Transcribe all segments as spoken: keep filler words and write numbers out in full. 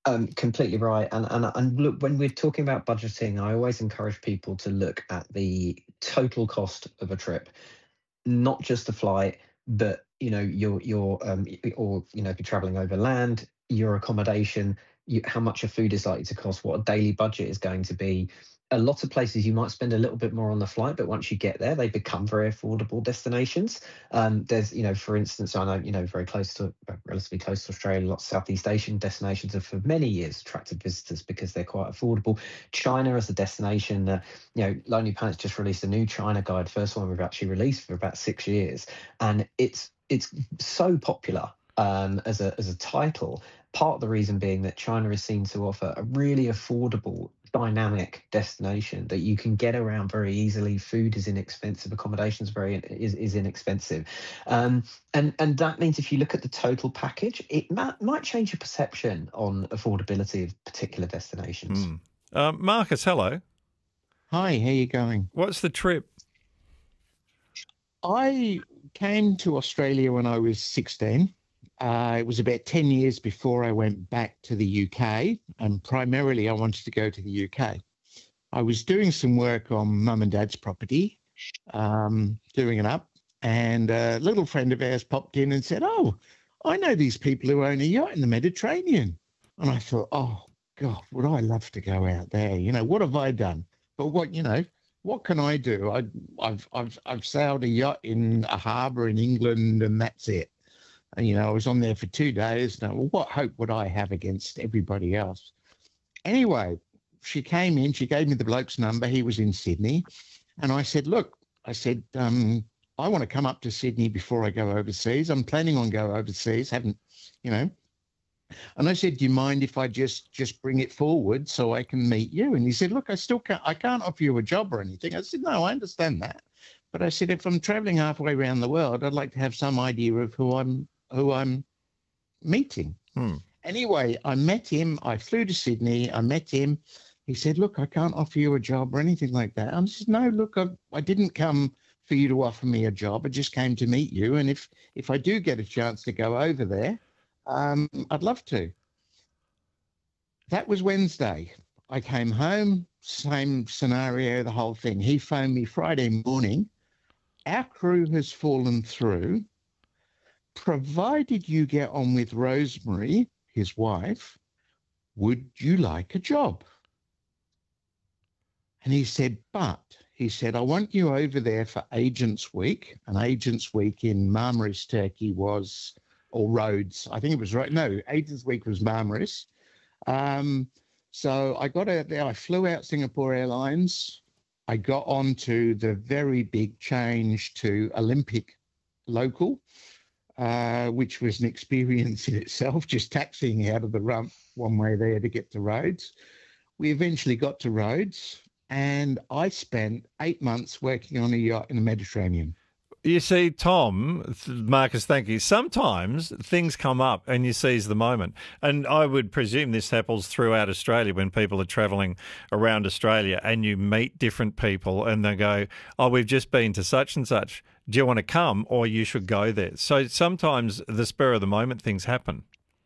Um, completely right. And, and and look, when we're talking about budgeting, I always encourage people to look at the total cost of a trip, not just the flight, but you know your your um or you know if you're traveling over land, your accommodation, you, how much your food is likely to cost, what a daily budget is going to be. A lot of places you might spend a little bit more on the flight, but once you get there, they become very affordable destinations. Um, there's, you know, for instance, I know, you know, very close to, uh, relatively close to Australia, lots of Southeast Asian destinations have for many years attracted visitors because they're quite affordable. China as a destination, uh, you know, Lonely Planet's just released a new China guide, first one we've actually released for about six years, and it's it's so popular um, as a as a title. Part of the reason being that China is seen to offer a really affordable, dynamic destination that you can get around very easily. Food is inexpensive, accommodations very is, is inexpensive, um, and and that means if you look at the total package, it might, might change your perception on affordability of particular destinations. Mm. Uh, Marcus, hello. Hi, how you going? What's the trip? I came to Australia when I was sixteen. Uh, it was about ten years before I went back to the U K, and primarily I wanted to go to the U K. I was doing some work on mum and dad's property, um, doing it up, and a little friend of ours popped in and said, "Oh, I know these people who own a yacht in the Mediterranean." And I thought, "Oh, God, would I love to go out there? You know, what have I done? But what, you know, what can I do? I, I've, I've, I've sailed a yacht in a harbour in England, and that's it." And, you know, I was on there for two days. Now, well, what hope would I have against everybody else? Anyway, she came in, she gave me the bloke's number. He was in Sydney. And I said, look, I said, um, I want to come up to Sydney before I go overseas. I'm planning on go overseas, haven't, you know. And I said, do you mind if I just just bring it forward so I can meet you? And he said, look, I still can't, I can't offer you a job or anything. I said, no, I understand that. But I said, if I'm traveling halfway around the world, I'd like to have some idea of who I'm who I'm meeting. Hmm. Anyway, I met him. I flew to Sydney. I met him. He said, look, I can't offer you a job or anything like that. I said, no, look, I, I didn't come for you to offer me a job. I just came to meet you. And if, if I do get a chance to go over there, um, I'd love to. That was Wednesday. I came home, same scenario, the whole thing. He phoned me Friday morning. Our crew has fallen through. Provided you get on with Rosemary, his wife, would you like a job? And he said, but, he said, I want you over there for Agents Week. And Agents Week in Marmaris, Turkey was, or Rhodes, I think it was right. No, Agents Week was Marmaris. Um, so I got out there, I flew out Singapore Airlines. I got on to the very big change to Olympic local. Uh, which was an experience in itself, just taxiing out of the rump one way there to get to Rhodes. We eventually got to Rhodes, and I spent eight months working on a yacht in the Mediterranean. You see, Tom, Marcus, thank you. Sometimes things come up and you seize the moment. And I would presume this happens throughout Australia when people are travelling around Australia and you meet different people and they go, oh, we've just been to such and such. Do you want to come, or you should go there? So sometimes the spur of the moment things happen.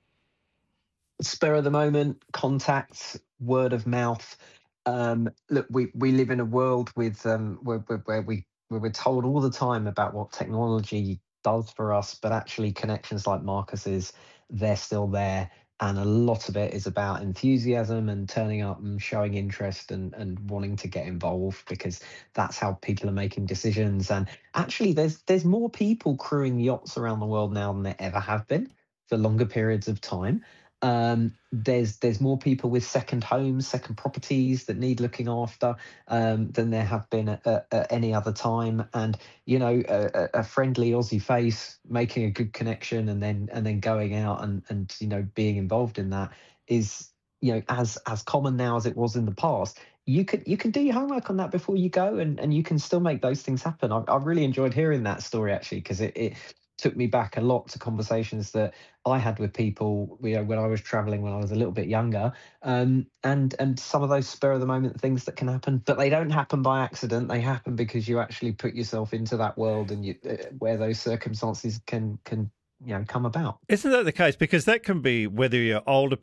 Spur of the moment, contacts, word of mouth. Um, look, we, we live in a world with um, where, where, where we where we're told all the time about what technology does for us, but actually connections like Marcus's, they're still there. And a lot of it is about enthusiasm and turning up and showing interest and, and wanting to get involved, because that's how people are making decisions. And actually, there's there's more people crewing yachts around the world now than there ever have been for longer periods of time. Um, there's there's more people with second homes, second properties that need looking after um, than there have been at, at, at any other time. And you know, a, a friendly Aussie face making a good connection and then and then going out and and you know being involved in that is you know as as common now as it was in the past. You can you can do your homework on that before you go, and and you can still make those things happen. I, I really enjoyed hearing that story actually, because it. it took me back a lot to conversations that I had with people, you know, when I was traveling when I was a little bit younger, um, and and some of those spur of the moment things that can happen, but they don't happen by accident. They happen because you actually put yourself into that world, and you uh, where those circumstances can can you know come about. Isn't that the case? Because that can be whether you're older